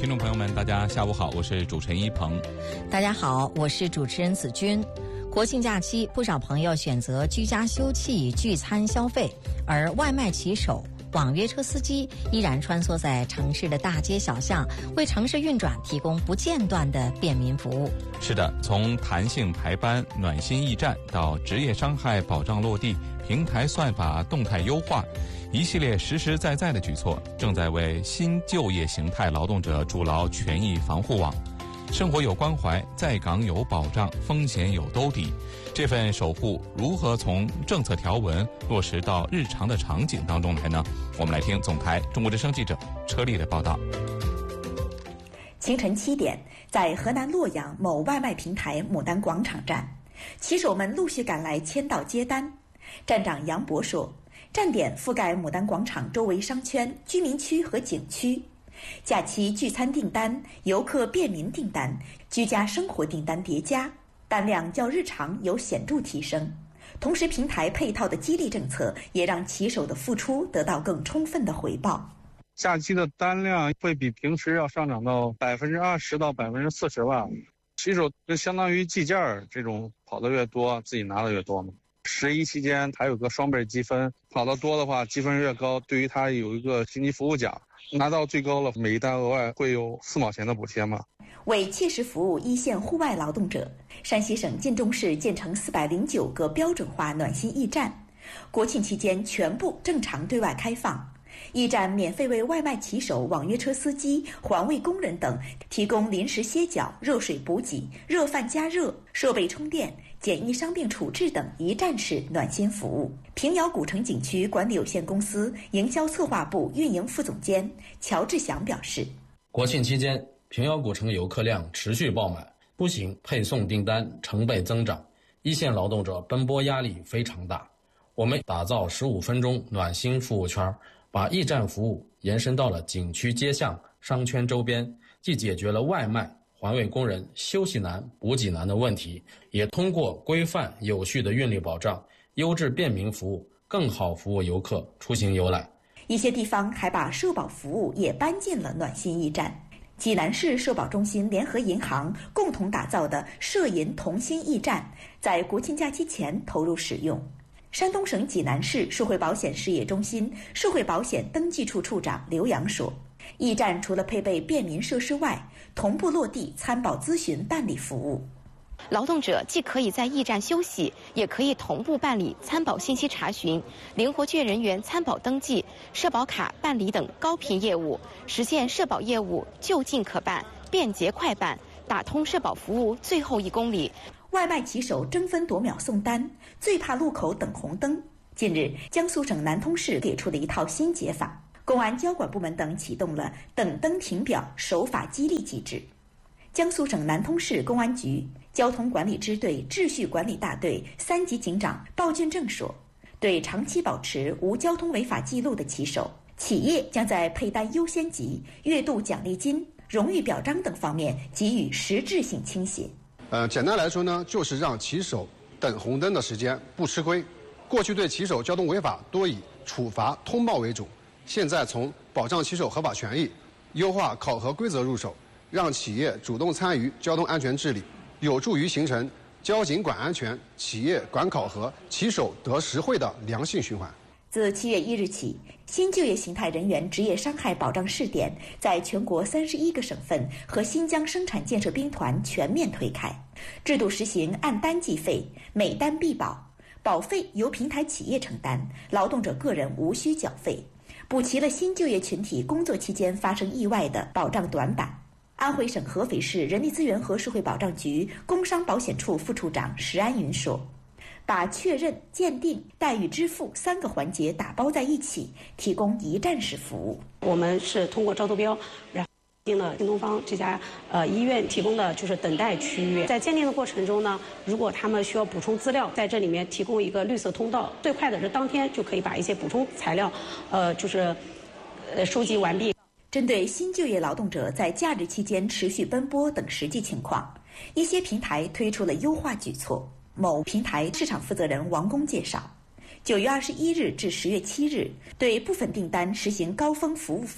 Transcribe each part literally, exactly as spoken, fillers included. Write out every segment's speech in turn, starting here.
听众朋友们，大家下午好，我是主持人一鹏。 大家好，我是主持人子君。国庆假期，不少朋友选择居家休憩、聚餐消费，而外卖骑手、网约车司机依然穿梭在城市的大街小巷，为城市运转提供不间断的便民服务。 是的，从弹性排班、暖心驿站到职业伤害保障落地、平台算法动态优化，一系列实实在在的举措，正在为新就业形态劳动者筑牢权益防护网。生活有关怀，在岗有保障，风险有兜底。这份守护如何从政策条文落实到日常的场景当中来呢？我们来听总台中国之声记者车丽的报道。 清晨七点，在河南洛阳某外卖平台牡丹广场站，骑手们陆续赶来签到接单。站长杨博说，站点覆盖牡丹广场周围商圈、居民区和景区。假期聚餐订单、游客便民订单、居家生活订单叠加，单量较日常有显著提升。同时，平台配套的激励政策也让骑手的付出得到更充分的回报。 假期的单量会比平时要上涨到百分之二十到百分之四十吧。骑手就相当于计件儿，这种跑得越多，自己拿的越多嘛。十一期间还有个双倍积分，跑得多的话积分越高，对于他有一个星级服务奖，拿到最高了，每一单额外会有四毛钱的补贴嘛。 为切实服务一线户外劳动者，山西省晋中市建成四百零九个标准化暖心驿站，国庆期间全部正常对外开放。驿站免费为外卖骑手、网约车司机、环卫工人等提供临时歇脚、热水补给、热饭加热、设备充电、简易伤病处置等一站式暖心服务。平遥古城景区管理有限公司营销策划部运营副总监乔志祥表示， 国庆期间平遥古城游客量持续爆满，不仅配送订单成倍增长，一线劳动者奔波压力非常大。我们打造十五分钟暖心服务圈，把驿站服务延伸到了景区街巷、商圈周边，既解决了外卖、环卫工人休息难、补给难的问题，也通过规范有序的运力保障、优质便民服务，更好服务游客出行游览。 一些地方还把社保服务也搬进了暖心驿站。济南市社保中心联合银行共同打造的社银同心驿站，在国庆假期前投入使用。山东省济南市社会保险事业中心社会保险登记处处长刘洋说，驿站除了配备便民设施外，同步落地参保咨询办理服务。 劳动者既可以在驿站休息，也可以同步办理参保信息查询、灵活券人员参保登记、社保卡办理等高频业务，实现社保业务就近可办、便捷快办，打通社保服务最后一公里。 外卖骑手争分夺秒送单，最怕路口等红灯。近日，江苏省南通市给出了一套新解法，公安交管部门等启动了等灯停表守法激励机制。江苏省南通市公安局交通管理支队秩序管理大队三级警长鲍俊正说，对长期保持无交通违法记录的骑手，企业将在配单优先级、月度奖励金、荣誉表彰等方面给予实质性倾斜。 呃，简单来说呢，就是让骑手等红灯的时间不吃亏。过去对骑手交通违法多以处罚通报为主，现在从保障骑手合法权益、优化考核规则入手，让企业主动参与交通安全治理，有助于形成交警管安全、企业管考核、骑手得实惠的良性循环。 自七月一日起，新就业形态人员职业伤害保障试点在全国三十一个省份和新疆生产建设兵团全面推开，制度实行按单计费，每单必保，保费由平台企业承担，劳动者个人无需缴费，补齐了新就业群体工作期间发生意外的保障短板。安徽省合肥市人力资源和社会保障局工伤保险处副处长石安云说，把确认、鉴定、待遇支付三个环节打包在一起，提供一站式服务。 我们是通过招投标，然后定了新东方这家呃医院提供的就是等待区域。在鉴定的过程中呢，如果他们需要补充资料，在这里面提供一个绿色通道，最快的是当天就可以把一些补充材料，呃，就是呃收集完毕。 针对新就业劳动者在假日期间持续奔波等实际情况，一些平台推出了优化举措。某平台市场负责人王工介绍，九月二十一日至十月七日，对部分订单实行高峰服务费，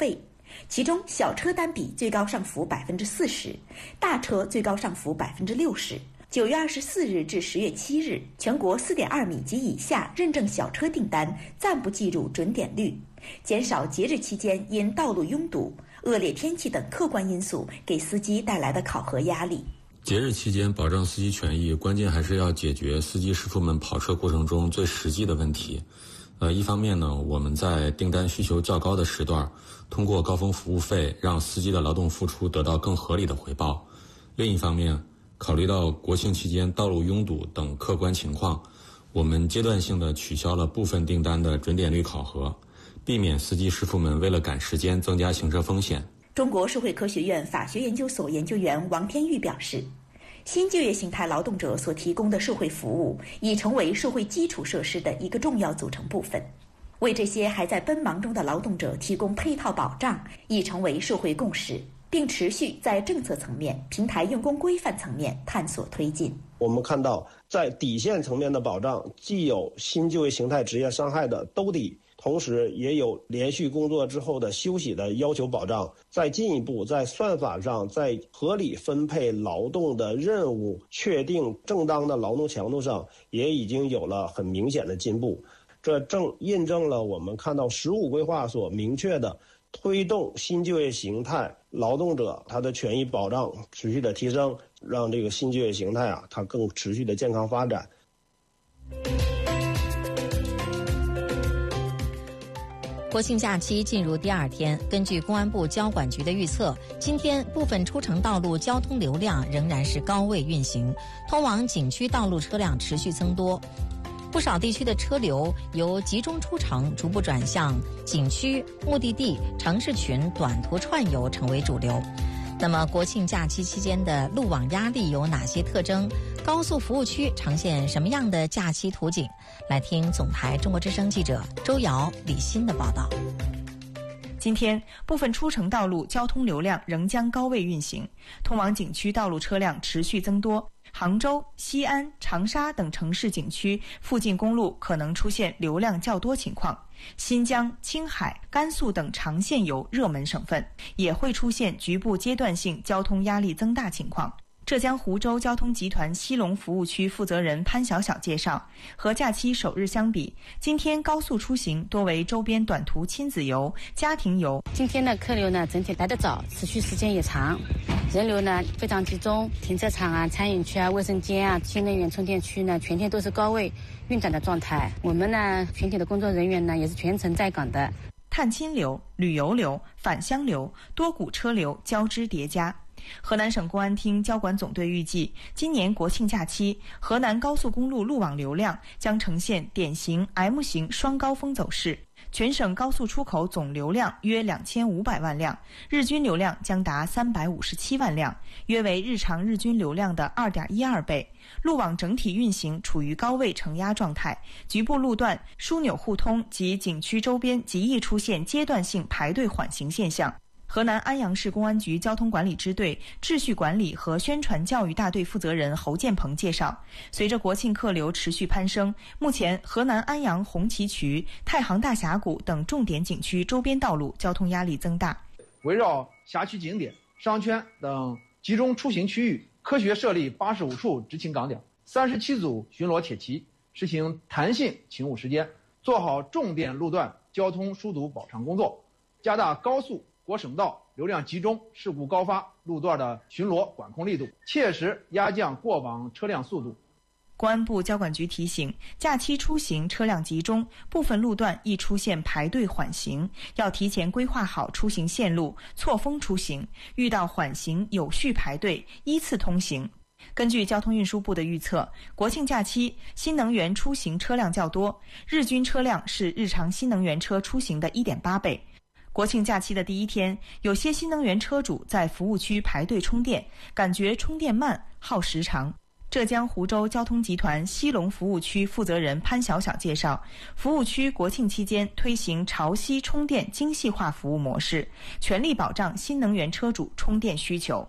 其中小车单比最高上浮百分之四十，大车最高上浮百分之六十。九月二十四日至十月七日，全国四点二米及以下认证小车订单暂不计入准点率，减少节日期间因道路拥堵、恶劣天气等客观因素给司机带来的考核压力。 节日期间保障司机权益，关键还是要解决司机师傅们跑车过程中最实际的问题。呃，一方面呢，我们在订单需求较高的时段，通过高峰服务费让司机的劳动付出得到更合理的回报；另一方面，考虑到国庆期间道路拥堵等客观情况，我们阶段性的取消了部分订单的准点率考核，避免司机师傅们为了赶时间增加行车风险。 中国社会科学院法学研究所研究员王天玉表示，新就业形态劳动者所提供的社会服务已成为社会基础设施的一个重要组成部分，为这些还在奔忙中的劳动者提供配套保障已成为社会共识，并持续在政策层面、平台用工规范层面探索推进。 我们看到，在底线层面的保障，既有新就业形态职业伤害的兜底，同时也有连续工作之后的休息的要求保障。再进一步，在算法上，在合理分配劳动的任务、确定正当的劳动强度上，也已经有了很明显的进步。这正印证了我们看到“十五”规划所明确的推动新就业形态劳动者他的权益保障持续的提升，让这个新就业形态啊，它更持续的健康发展。 国庆假期进入第二天，根据公安部交管局的预测，今天部分出城道路交通流量仍然是高位运行，通往景区道路车辆持续增多。不少地区的车流由集中出城逐步转向景区、目的地、城市群短途串游成为主流。那么国庆假期期间的路网压力有哪些特征？高速服务区呈现什么样的假期图景？来听总台中国之声记者周瑶、李欣的报道。 今天部分出城道路交通流量仍将高位运行，通往景区道路车辆持续增多。杭州、西安、长沙等城市景区附近公路可能出现流量较多情况，新疆、青海、甘肃等长线游热门省份也会出现局部阶段性交通压力增大情况。浙江湖州交通集团西龙服务区负责人潘晓晓介绍，和假期首日相比，今天高速出行多为周边短途亲子游、家庭游。 今天的客流呢整体来得早，持续时间也长，人流呢非常集中，停车场啊、餐饮区啊、卫生间啊、新能源充电区呢全天都是高位运转的状态。我们呢全体的工作人员呢也是全程在岗的。 探亲流、旅游流、返乡流、多股车流交织叠加。河南省公安厅交管总队预计，今年国庆假期，河南高速公路路网流量将呈现典型 M 型双高峰走势，全省高速出口总流量约两千五百万辆，日均流量将达三百五十七万辆，约为日常日均流量的 二点一二倍。路网整体运行处于高位承压状态，局部路段枢纽互通及景区周边极易出现阶段性排队缓行现象。河南安阳市公安局交通管理支队秩序管理和宣传教育大队负责人侯建鹏介绍，随着国庆客流持续攀升，目前河南安阳红旗渠、太行大峡谷等重点景区周边道路交通压力增大。 围绕辖区景点、商圈等集中出行区域，科学设立八十五处执勤岗点，三十七组巡逻铁骑，实行弹性勤务时间，做好重点路段交通疏堵保障工作，加大高速国省道流量集中、事故高发路段的巡逻管控力度，切实压降过往车辆速度。 公安部交管局提醒，假期出行车辆集中，部分路段易出现排队缓行，要提前规划好出行线路，错峰出行，遇到缓行有序排队，依次通行。根据交通运输部的预测，国庆假期新能源出行车辆较多，日均车辆是日常新能源车出行的 一点八倍。国庆假期的第一天，有些新能源车主在服务区排队充电，感觉充电慢、耗时长。浙江湖州交通集团西龙服务区负责人潘晓晓介绍，服务区国庆期间推行潮汐充电精细化服务模式，全力保障新能源车主充电需求。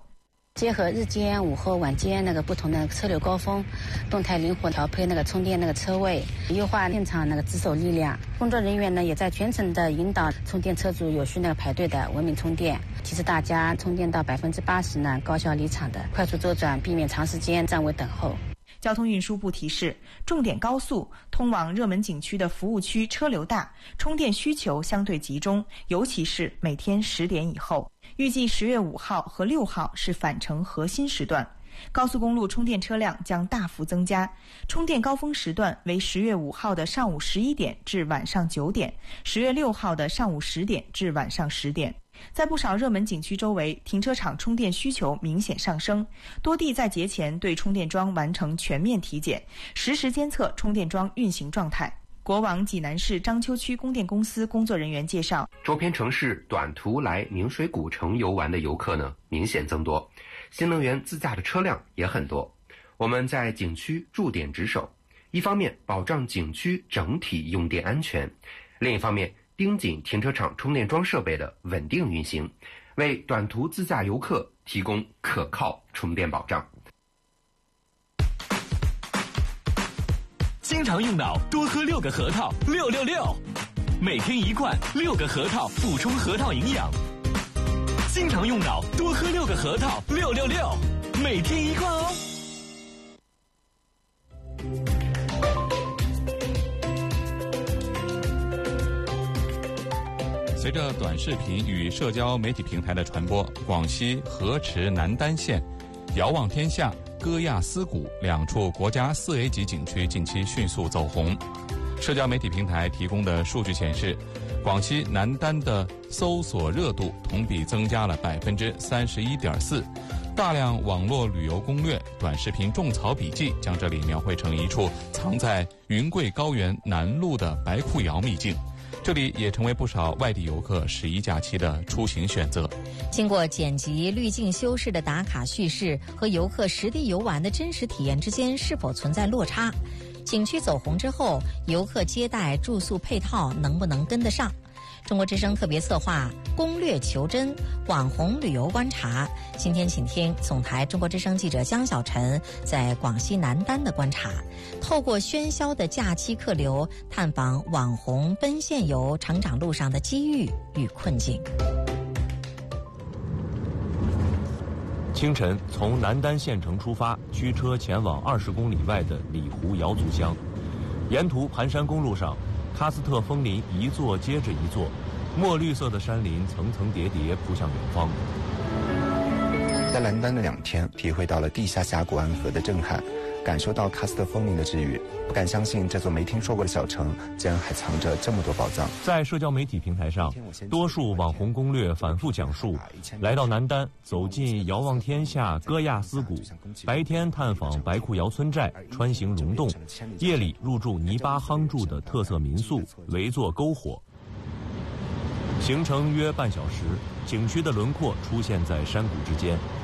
结合日间、午后、晚间那个不同的车流高峰，动态灵活调配那个充电那个车位，优化现场那个值守力量。工作人员呢也在全程的引导充电车主有序那个排队的文明充电，提示大家充电到百分之八十呢高效离场的快速周转，避免长时间站位等候。 交通运输部提示，重点高速通往热门景区的服务区车流大，充电需求相对集中，尤其是每天十点以后。预计十月五号和六号是返程核心时段，高速公路充电车辆将大幅增加，充电高峰时段为十月五号的上午十一点至晚上九点，十月六号的上午十点至晚上十点。在不少热门景区周围，停车场充电需求明显上升，多地在节前对充电桩完成全面体检，实时监测充电桩运行状态。国网济南市章丘区供电公司工作人员介绍， 周边城市短途来宁水古城游玩的游客呢明显增多，新能源自驾的车辆也很多。我们在景区驻点值守，一方面保障景区整体用电安全，另一方面盯紧停车场充电桩设备的稳定运行，为短途自驾游客提供可靠充电保障。 经常用脑，多喝六个核桃，六六六，每天一罐，六个核桃补充核桃营养。经常用脑，多喝六个核桃，六六六，每天一罐哦。 随着短视频与社交媒体平台的传播，广西河池南丹县遥望天下、歌亚思谷两处国家四 A 级景区近期迅速走红。社交媒体平台提供的数据显示，广西南丹的搜索热度同比增加了百分之三十一点四。大量网络旅游攻略、短视频种草笔记将这里描绘成一处藏在云贵高原南麓的白库窑秘境。这里也成为不少外地游客十一假期的出行选择。 经过剪辑、滤镜修饰的打卡叙事和游客实地游玩的真实体验之间是否存在落差？景区走红之后，游客接待、住宿配套能不能跟得上？中国之声特别策划攻略求真网红旅游观察，今天请听总台中国之声记者江小晨在广西南丹的观察，透过喧嚣的假期客流，探访网红奔现游成长路上的机遇与困境。 清晨从南丹县城出发，驱车前往二十公里外的里湖瑶族乡，沿途盘山公路上，喀斯特枫林一座接着一座，墨绿色的山林层层叠叠扑向远方。 在南丹的两天，体会到了地下峡谷安河的震撼，感受到喀斯特枫林的治愈，不敢相信这座没听说过的小城竟然还藏着这么多宝藏。 在社交媒体平台上，多数网红攻略反复讲述，来到南丹，走进遥望天下歌亚思谷，白天探访白库窑村寨，穿行溶洞，夜里入住泥巴夯筑的特色民宿，围坐篝火。行程约半小时，景区的轮廓出现在山谷之间，